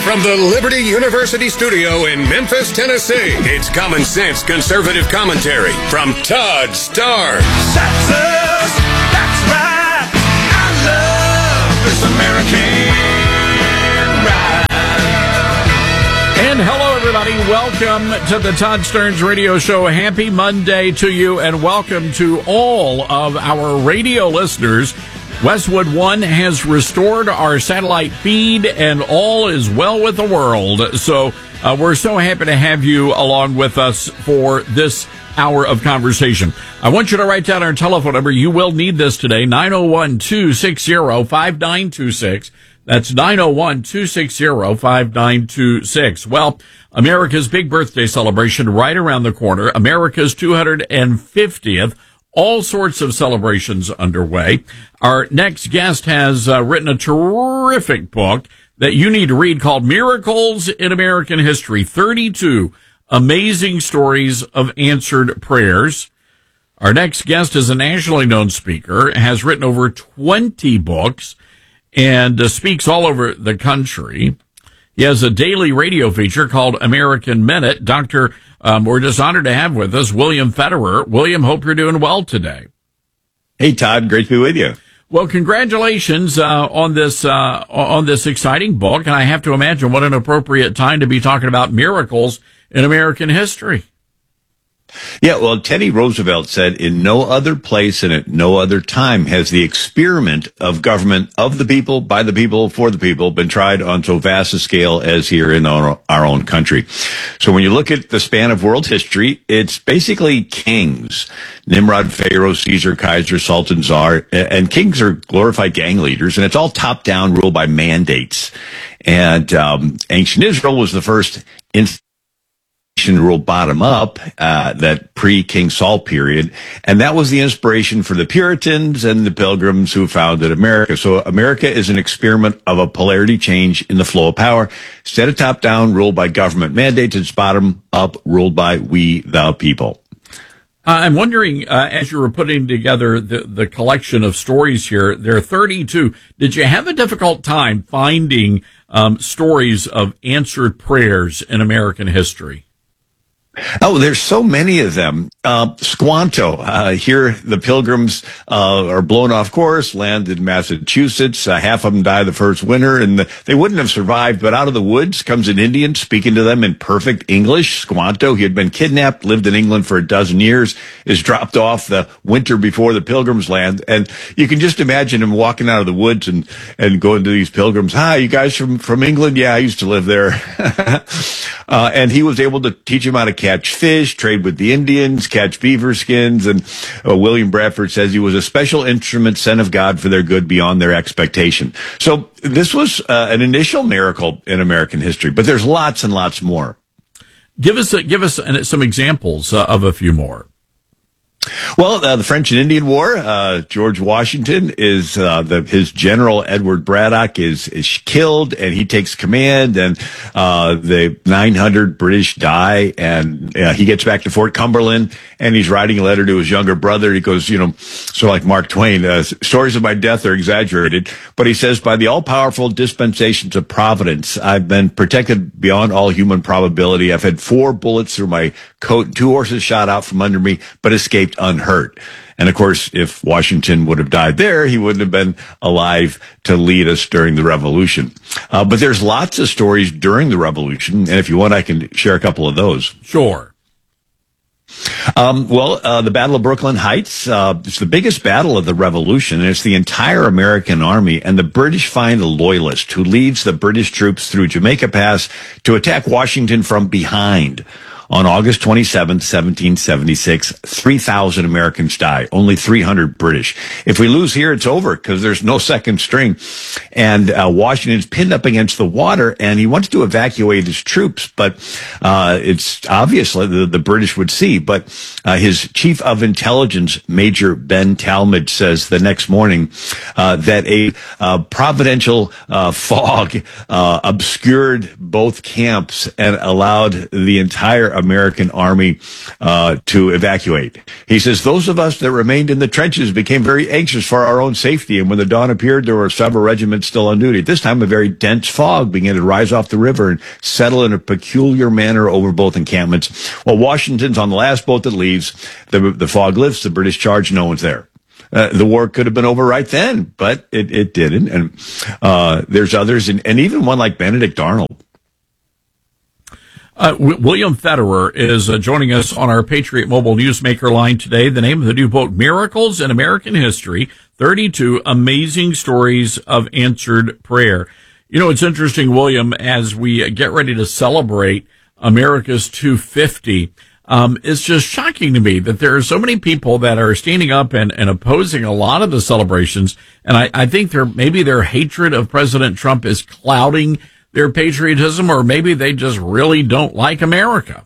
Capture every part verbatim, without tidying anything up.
From the Liberty University studio in Memphis, Tennessee, it's Common Sense Conservative Commentary from Todd Starnes. Texas, that's right. I love this American ride. And hello, everybody. Welcome to the Todd Starnes Radio Show. Happy Monday to you, and welcome to all of our radio listeners. Westwood One has restored our satellite feed, and all is well with the world. So uh, we're so happy to have you along with us for this hour of conversation. I want you to write down our telephone number. You will need this today, nine oh one, two six zero, five nine two six. That's nine oh one, two six zero, five nine two six. Well, America's big birthday celebration right around the corner, America's two hundred fiftieth. All sorts of celebrations underway. Our next guest has uh, written a terrific book that you need to read called Miracles in American History, thirty-two Amazing Stories of Answered Prayers. Our next guest is a nationally known speaker, has written over twenty books, and uh, speaks all over the country. He has a daily radio feature called American Minute. Doctor Um, we're just honored to have with us William Federer. William, hope you're doing well today. Hey, Todd, great to be with you. Well, congratulations uh, on this uh, on this exciting book, and I have to imagine what an appropriate time to be talking about miracles in American history. Yeah, well, Teddy Roosevelt said, in no other place and at no other time has the experiment of government of the people, by the people, for the people been tried on so vast a scale as here in our, our own country. So when you look at the span of world history, it's basically kings. Nimrod, Pharaoh, Caesar, Kaiser, Sultan, Tsar, and kings are glorified gang leaders, and it's all top-down rule by mandates. And um, ancient Israel was the first instance rule bottom up, uh, that pre-King Saul period. And that was the inspiration for the Puritans and the Pilgrims who founded America. So America is an experiment of a polarity change in the flow of power. Instead of top down, ruled by government mandates, it's bottom up, ruled by we, the people. Uh, I'm wondering, uh, as you were putting together the, the collection of stories here, there are thirty-two. Did you have a difficult time finding um, stories of answered prayers in American history? Oh, there's so many of them. Uh, Squanto, uh, here the Pilgrims uh, are blown off course, land in Massachusetts. Uh, half of them die the first winter, and the, they wouldn't have survived. But out of the woods comes an Indian speaking to them in perfect English. Squanto, he had been kidnapped, lived in England for a dozen years, is dropped off the winter before the Pilgrims land. And you can just imagine him walking out of the woods and, and going to these Pilgrims. Hi, you guys from, from England? Yeah, I used to live there. uh, and he was able to teach him how to catch fish, trade with the Indians, catch beaver skins, and uh, William Bradford says he was a special instrument sent of God for their good beyond their expectation. So this was uh, an initial miracle in American history, but there's lots and lots more. Give us a, give us some examples uh, of a few more. Well, uh, the French and Indian War, uh, George Washington is, uh, the, his general Edward Braddock is, is killed, and he takes command, and, uh, the nine hundred British die, and, uh, he gets back to Fort Cumberland, and he's writing a letter to his younger brother. He goes, you know, so like Mark Twain, uh, stories of my death are exaggerated, but he says, by the all-powerful dispensations of Providence, I've been protected beyond all human probability. I've had four bullets through my coat, two horses shot out from under me, but escaped unhurt. And of course, if Washington would have died there, he wouldn't have been alive to lead us during the Revolution. Uh, but there's lots of stories during the Revolution, and if you want, I can share a couple of those. Sure. Um, well, uh, the Battle of Brooklyn Heights, uh, it's the biggest battle of the Revolution, and it's the entire American army, and the British find a loyalist who leads the British troops through Jamaica Pass to attack Washington from behind. On August twenty-seventh, seventeen seventy-six, three thousand Americans die, only three hundred British. If we lose here, it's over because there's no second string. And uh, Washington's pinned up against the water, and he wants to evacuate his troops, but uh, it's obvious the, the British would see. But uh, his chief of intelligence, Major Ben Talmadge, says the next morning uh, that a uh, providential uh, fog uh, obscured both camps and allowed the entire American army uh, to evacuate. He says, those of us that remained in the trenches became very anxious for our own safety, and when the dawn appeared, there were several regiments still on duty. At this time, a very dense fog began to rise off the river and settle in a peculiar manner over both encampments. While Washington's on the last boat that leaves, the, the fog lifts, the British charge, no one's there. Uh, the war could have been over right then, but it, it didn't. And uh, there's others, and, and even one like Benedict Arnold. Uh, w- William Federer is uh, joining us on our Patriot Mobile Newsmaker line today. The name of the new book, Miracles in American History, thirty-two Amazing Stories of Answered Prayer. You know, it's interesting, William, as we get ready to celebrate America's two fifty, Um, it's just shocking to me that there are so many people that are standing up and, and opposing a lot of the celebrations. And I, I think their maybe their hatred of President Trump is clouding their patriotism, or maybe they just really don't like America.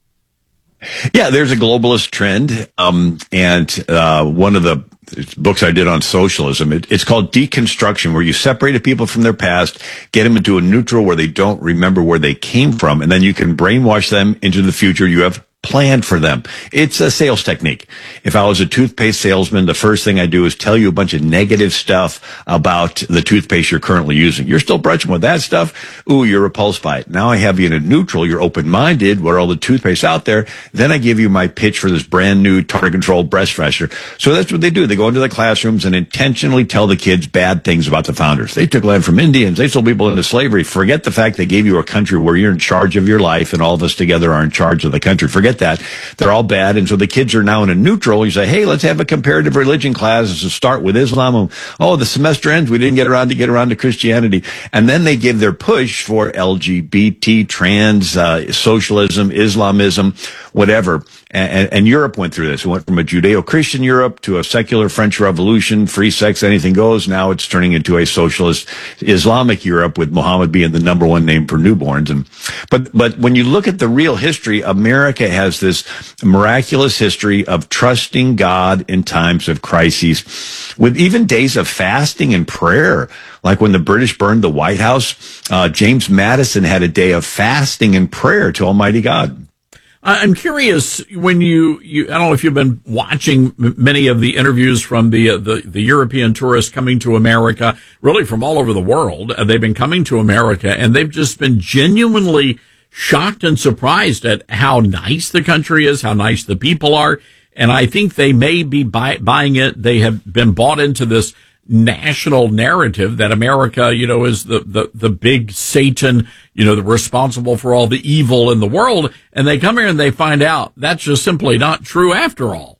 Yeah, there's a globalist trend. Um, and uh, one of the books I did on socialism, it, it's called Deconstruction, where you separate people from their past, get them into a neutral where they don't remember where they came from, and then you can brainwash them into the future you have planned for them. It's a sales technique. If I was a toothpaste salesman, the first thing I do is tell you a bunch of negative stuff about the toothpaste you're currently using. You're still brushing with that stuff. Ooh, you're repulsed by it. Now I have you in a neutral. You're open-minded. What are all the toothpaste out there? Then I give you my pitch for this brand new target-controlled breast freshener. So that's what they do. They go into the classrooms and intentionally tell the kids bad things about the founders. They took land from Indians. They sold people into slavery. Forget the fact they gave you a country where you're in charge of your life, and all of us together are in charge of the country. Forget that. They're all bad. And so the kids are now in a neutral. You say, hey, let's have a comparative religion class to start with Islam. Oh, the semester ends. We didn't get around to get around to Christianity. And then they give their push for L G B T, trans, uh, socialism, Islamism, whatever. And, and Europe went through this. It went from a Judeo-Christian Europe to a secular French Revolution, free sex, anything goes. Now it's turning into a socialist Islamic Europe, with Muhammad being the number one name for newborns. And but but when you look at the real history, America has this miraculous history of trusting God in times of crises, with even days of fasting and prayer. Like when the British burned the White House, uh, James Madison had a day of fasting and prayer to Almighty God. I'm curious, when you, you, I don't know if you've been watching many of the interviews from the, uh, the, the European tourists coming to America, really from all over the world. Uh, they've been coming to America, and they've just been genuinely shocked and surprised at how nice the country is, how nice the people are. And I think they may be buy, buying it. They have been bought into this national narrative that America, you know, is the, the, the big Satan, you know, the responsible for all the evil in the world. And they come here and they find out that's just simply not true after all.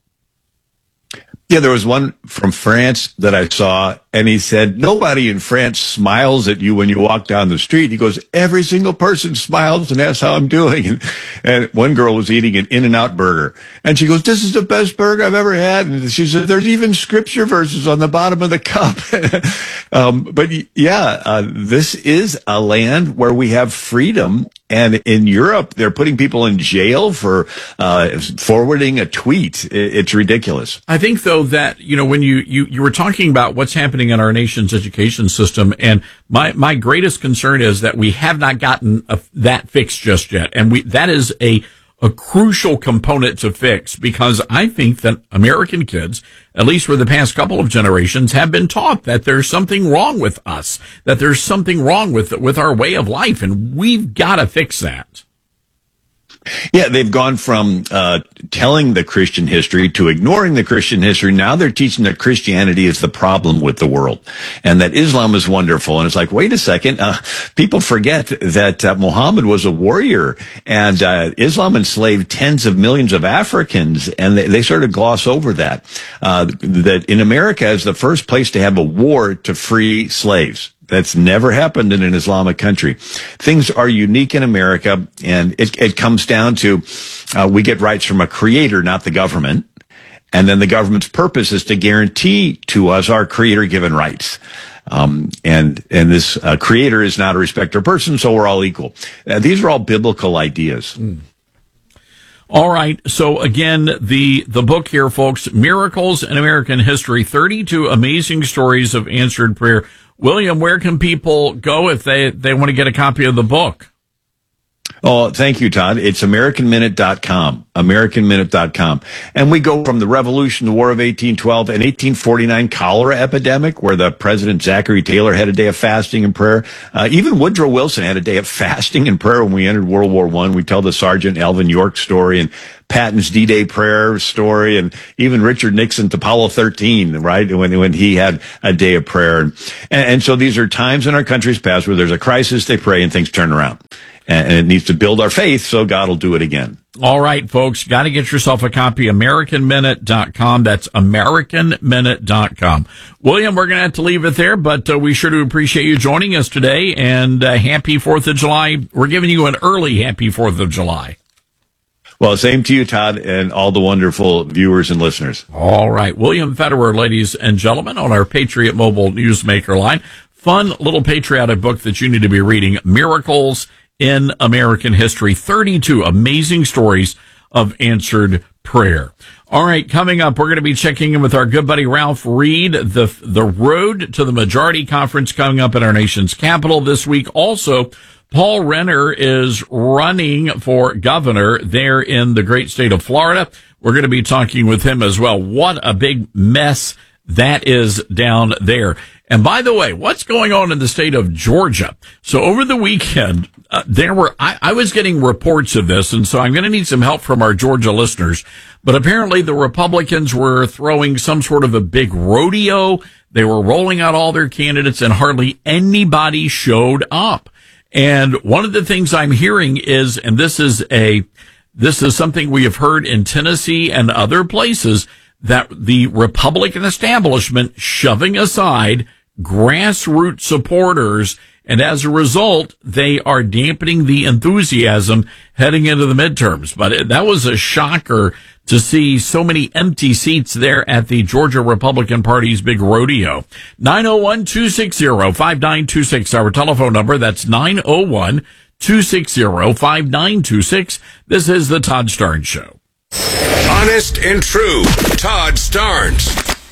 Yeah, there was one from France that I saw, and he said, nobody in France smiles at you when you walk down the street. He goes, every single person smiles and asks how I'm doing. And, and one girl was eating an In-N-Out burger, and she goes, this is the best burger I've ever had. And she said, there's even scripture verses on the bottom of the cup. um, but yeah, uh, this is a land where we have freedom. And in Europe, they're putting people in jail for uh, forwarding a tweet. It's ridiculous. I think, though, that, you know, when you, you, you were talking about what's happening in our nation's education system, and my, my greatest concern is that we have not gotten a, that fixed just yet. And we, that is a, a crucial component to fix, because I think that American kids, at least for the past couple of generations, have been taught that there's something wrong with us, that there's something wrong with, with our way of life, and we've got to fix that. Yeah, they've gone from uh telling the Christian history to ignoring the Christian history. Now they're teaching that Christianity is the problem with the world, and that Islam is wonderful. And it's like, wait a second, uh, people forget that uh, Muhammad was a warrior, and uh, Islam enslaved tens of millions of Africans, and they, they sort of gloss over that. Uh, that in America is the first place to have a war to free slaves. That's never happened in an Islamic country. Things are unique in America, and it, it comes down to uh, we get rights from a creator, not the government. And then the government's purpose is to guarantee to us our creator-given rights. Um, and and this uh, creator is not a respecter of person, so we're all equal. Uh, these are all biblical ideas. Mm. All right. So again, the, the book here, folks, Miracles in American History, thirty-two Amazing Stories of Answered Prayer. William, where can people go if they, they want to get a copy of the book? Oh, thank you, Todd. It's American Minute dot com, American Minute dot com. And we go from the Revolution, the War of eighteen twelve, and eighteen forty-nine cholera epidemic, where the President Zachary Taylor had a day of fasting and prayer. Uh, even Woodrow Wilson had a day of fasting and prayer when we entered World War One. We tell the Sergeant Alvin York story, and Patton's D-Day prayer story, and even Richard Nixon's Apollo thirteen, right, when when he had a day of prayer. And, and so these are times in our country's past where there's a crisis, they pray, and things turn around. And it needs to build our faith, so God will do it again. All right, folks, got to get yourself a copy, American Minute dot com. That's American Minute dot com. William, we're going to have to leave it there, but uh, we sure do appreciate you joining us today, and uh, happy fourth of July. We're giving you an early happy fourth of July. Well, same to you, Todd, and all the wonderful viewers and listeners. All right. William Federer, ladies and gentlemen, on our Patriot Mobile Newsmaker line. Fun little patriotic book that you need to be reading, Miracles in American History. thirty-two amazing stories of answered prayer. All right, coming up, we're going to be checking in with our good buddy Ralph Reed. The the road to the majority conference coming up in our nation's capital this week. Also, Paul Renner is running for governor there in the great state of Florida. We're going to be talking with him as well. What a big mess that is down there. And by the way, what's going on in the state of Georgia? So over the weekend, uh, there were, I, I was getting reports of this, and so I'm going to need some help from our Georgia listeners. But apparently the Republicans were throwing some sort of a big rodeo. They were rolling out all their candidates, and hardly anybody showed up. And one of the things I'm hearing is, and this is a, this is something we have heard in Tennessee and other places, that the Republican establishment shoving aside grassroots supporters, and as a result, they are dampening the enthusiasm heading into the midterms. But it, that was a shocker to see so many empty seats there at the Georgia Republican Party's big rodeo. nine oh one, two six zero, five nine two six, our telephone number. That's nine oh one, two six zero, five nine two six. This is the Todd Starnes Show. Honest and true, Todd Starnes.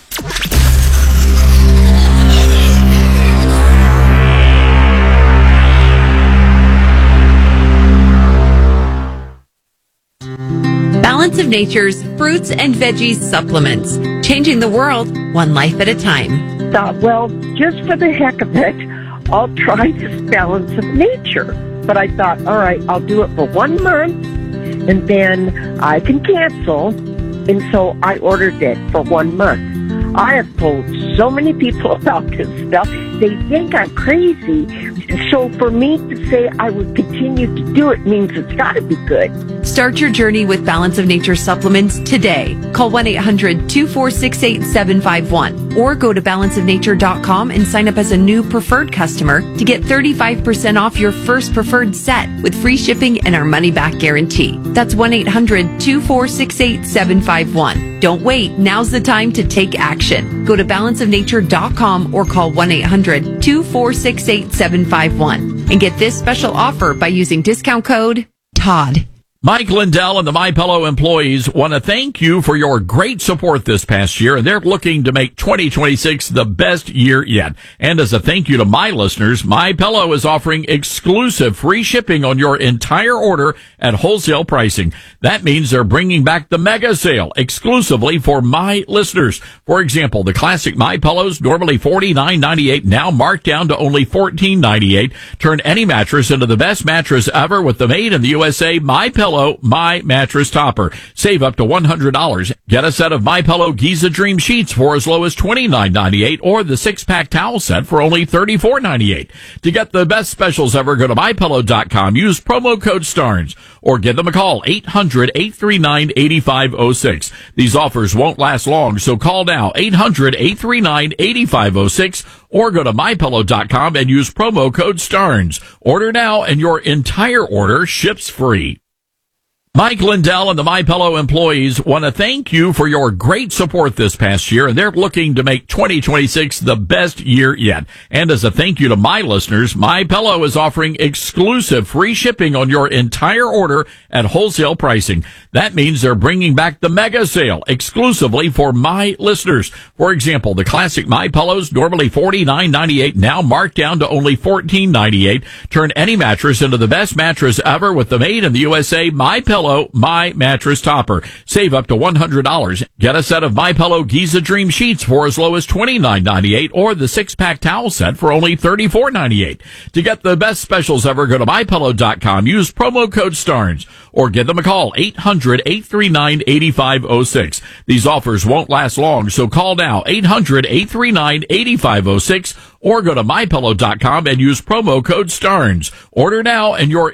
Balance of Nature's fruits and veggies supplements, changing the world one life at a time. Thought, well, just for the heck of it, I'll try this Balance of Nature. But I thought, all right, I'll do it for one month, and then I can cancel. And so I ordered it for one month. I have told so many people about this stuff. They think I'm crazy. So for me to say I would continue to do it means it's got to be good. Start your journey with Balance of Nature supplements today. Call one eight hundred, two four six, eight seven five one or go to balance of nature dot com and sign up as a new preferred customer to get thirty-five percent off your first preferred set with free shipping and our money-back guarantee. That's one eight hundred, two four six, eight seven five one. Don't wait. Now's the time to take action. Go to balance of nature dot com or call one eight hundred, two four six, eight seven five one and get this special offer by using discount code Todd. Mike Lindell and the MyPillow employees want to thank you for your great support this past year, and they're looking to make twenty twenty-six the best year yet. And as a thank you to my listeners, MyPillow is offering exclusive free shipping on your entire order at wholesale pricing. That means they're bringing back the mega sale exclusively for my listeners. For example, the classic MyPillows, normally forty-nine ninety-eight, now marked down to only fourteen ninety-eight. Turn any mattress into the best mattress ever with the made in the U S A MyPillow My Mattress Topper. Save up to one hundred dollars. Get a set of MyPillow Giza Dream Sheets for as low as twenty-nine ninety-eight or the six-pack towel set for only thirty-four ninety-eight. To get the best specials ever, go to my pillow dot com. Use promo code STARNS or give them a call, eight hundred, eight three nine, eight five zero six. These offers won't last long, so call now, eight hundred, eight three nine, eight five zero six or go to my pillow dot com and use promo code STARNS. Order now and your entire order ships free. Mike Lindell and the MyPillow employees want to thank you for your great support this past year, and they're looking to make twenty twenty-six the best year yet. And as a thank you to my listeners, MyPillow is offering exclusive free shipping on your entire order at wholesale pricing. That means they're bringing back the mega sale exclusively for my listeners. For example, the classic MyPillows, normally forty-nine ninety-eight, now marked down to only fourteen ninety-eight. Turn any mattress into the best mattress ever with the made in the U S A MyPillow My Mattress Topper. Save up to one hundred dollars. Get a set of MyPillow Giza Dream Sheets for as low as twenty-nine ninety-eight, or the six-pack towel set for only thirty-four ninety-eight. To get the best specials ever, go to my pillow dot com. Use promo code STARNS or give them a call, eight hundred, eight three nine, eight five zero six. These offers won't last long, so call now, eight hundred, eight three nine, eight five zero six, or go to my pillow dot com and use promo code STARNS. Order now, and your